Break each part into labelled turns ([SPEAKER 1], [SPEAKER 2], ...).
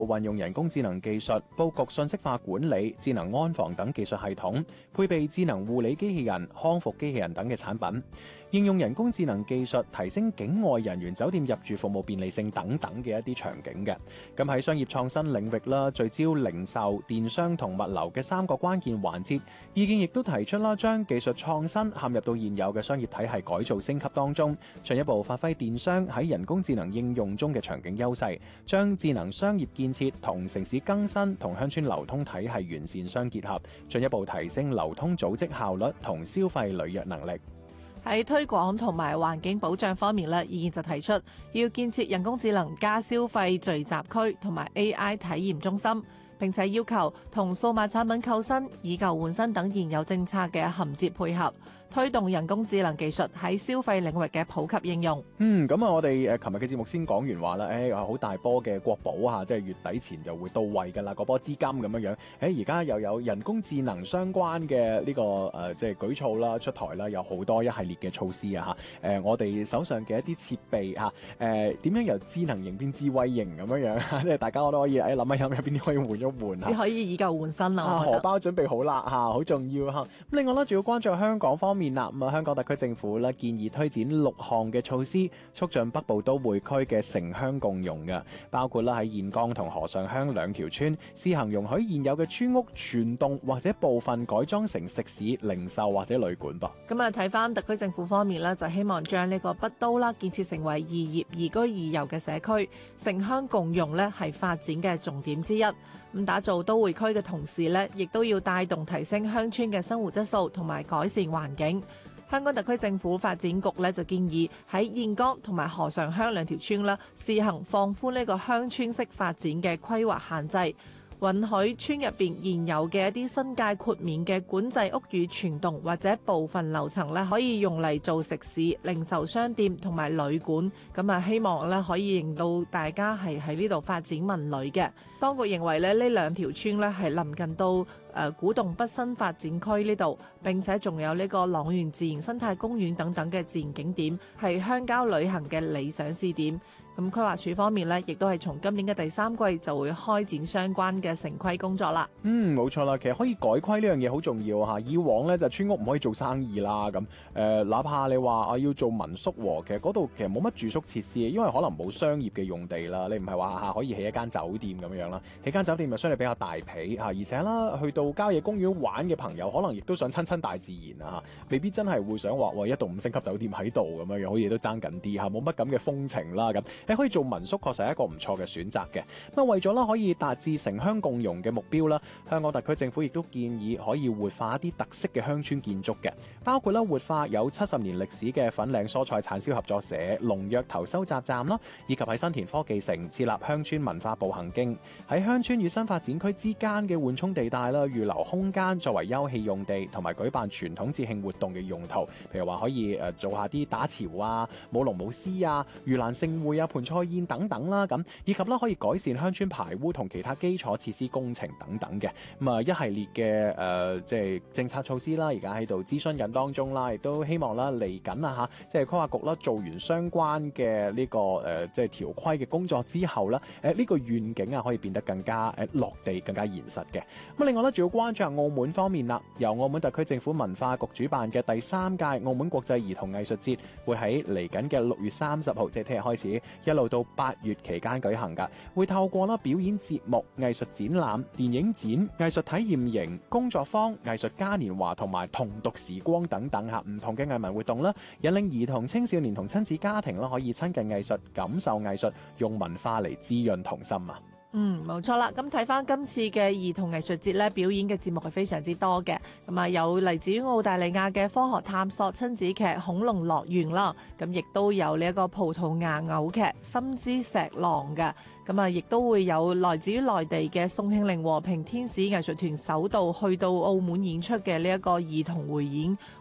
[SPEAKER 1] 運用人工智能技術佈局信息化管理、智能安防等技術系統，配備智能護理機器人、康復機器人等嘅產品，應用人工智能技術提升境外人員酒店入住服務便利性等等嘅一啲場景嘅。咁喺商業創新領域啦，聚焦零售、電商同物流嘅3個關鍵環節，意見亦都提出啦，將技術創新嵌入到現有嘅商業體系改造升級當中，進一步發揮電商喺人工智能應用中嘅場景優勢，將智能商業建設同城市更新同鄉村流通體系完善相結合，進一步提升流通組織效率同消費履約能力。
[SPEAKER 2] 喺推廣同埋環境保障方面咧，意見就提出要建設人工智能加消費聚集區同埋 AI 體驗中心，並且要求同數碼產品購新、以舊換新等現有政策嘅銜接配合，推動人工智能技術喺消費領域嘅普及應用。
[SPEAKER 1] 咁啊，我哋琴日嘅節目先講完話啦，好大波嘅國保嚇，即係月底前就會到位㗎啦，嗰波資金咁樣。而家又有人工智能相關嘅呢個即係舉措啦、出台啦，有好多一系列嘅措施啊嚇。我哋手上嘅一啲設備嚇，點樣由智能型變智慧型咁樣，即係大家我都可以諗一諗有邊啲可以換一換
[SPEAKER 2] 只可以以舊換新啦。
[SPEAKER 1] 荷包準備好啦嚇，好重要嚇。咁另外咧，仲要關注香港方面啦。咁啊，香港特區政府咧建議推展6項嘅措施，促進北部都會區嘅城鄉共融嘅，包括啦喺燕崗同河上鄉2條村試行容許現有嘅村屋全棟或者部分改裝成食肆、零售或者旅館噃。
[SPEAKER 2] 咁啊，睇翻特區政府方面咧，就希望將呢個北都啦建設成為宜業宜居宜遊嘅社區，城鄉共融咧係發展嘅重點之一。咁打造都會區嘅同時咧，亦都要帶動提升鄉村嘅生活質素同埋改善環境。香港特區政府發展局咧就建議喺燕崗同埋河上鄉2條村啦，試行放寬呢個鄉村式發展嘅規劃限制，允許村入邊現有嘅一啲新界豁免嘅管制屋宇全棟或者部分樓層咧，可以用嚟做食肆、零售商店同埋旅館。咁啊，希望咧可以令到大家係喺呢度發展文旅嘅。當局認為咧，呢2條村咧係臨近到古洞北新發展區呢度，並且仲有呢個塱原自然生態公園等等嘅自然景點，係鄉郊旅行嘅理想試點。咁規劃署方面咧，亦都係從今年嘅第3季就會開展相關嘅城規工作啦。
[SPEAKER 1] 冇錯啦，其實可以改規呢樣嘢好重要嚇。以往咧就村屋唔可以做生意啦，咁哪怕你話要做民宿喎，其實嗰度其實冇乜住宿設施，因為可能冇商業嘅用地啦。你唔係話下可以起一間酒店咁樣啦，起間酒店就相對比較大皮嚇，而且啦去到郊野公園玩嘅朋友，可能亦都想親大自然啊，未必真係會想話一棟5星級酒店喺度咁樣，好似都爭緊啲嚇，冇乜咁嘅風情啦咁。可以做民宿確實係一個唔錯嘅選擇嘅。咁為咗可以達至城鄉共融嘅目標啦，香港特區政府亦都建議可以活化一啲特色嘅鄉村建築嘅，包括活化有70年歷史嘅粉嶺蔬菜產銷合作社龍躍頭收集站啦，以及喺新田科技城設立鄉村文化步行徑，喺鄉村與新發展區之間嘅緩衝地帶啦，預留空間作為休憩用地同埋舉辦傳統節慶活動嘅用途，譬如話可以做下啲打潮啊、舞龍舞獅啊、盂蘭盛會啊、盆菜宴等等啦，咁以及可以改善鄉村排污同其他基礎設施工程等等嘅。咁啊一系列嘅即係政策措施啦，而家喺度諮詢緊當中啦，亦都希望啦嚟緊啊嚇，即係規劃局啦做完相關嘅呢個即係條規嘅工作之後啦，呢個願景啊可以變得更加落地、更加現實嘅。咁另外咧，仲要關注下澳門方面啦，由澳門特區政府文化局主辦嘅第3屆澳門國際兒童藝術節，會喺嚟緊嘅6月30號，即係聽日開始，一路到8月期間舉行㗎，會透過表演節目、藝術展覽、電影展、藝術體驗營、工作坊、藝術嘉年華同埋童讀時光等等唔同嘅藝文活動啦，引領兒童、青少年同親子家庭啦，可以親近藝術、感受藝術，用文化嚟滋潤童心啊！
[SPEAKER 2] 冇錯啦。咁睇翻今次嘅兒童藝術節咧，表演嘅節目係非常之多嘅。咁啊，有嚟自於澳大利亞嘅科學探索親子劇《恐龍樂園》啦，咁亦都有呢一個葡萄牙偶劇《心之石狼》嘅。咁啊，亦都會有來自於內地嘅宋慶齡和平天使藝術團首度去到澳門演出嘅呢一個兒童匯演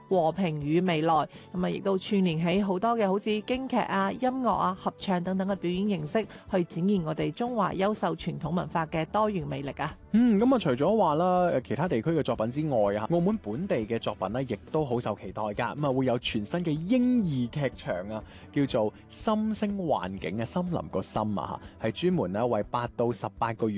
[SPEAKER 2] 和平與未來，咁啊亦都串聯起好多嘅好似京劇啊、音樂啊、合唱等等嘅表演形式，去展現我哋中華優秀傳統文化嘅多元魅力啊！
[SPEAKER 1] 咁啊，除咗話啦，其他地區嘅作品之外啊，澳門本地嘅作品咧，亦都好受期待㗎。咁啊，會有全新嘅嬰兒劇場啊，叫做心聲幻境嘅森林個心啊，係專門咧為8到18個月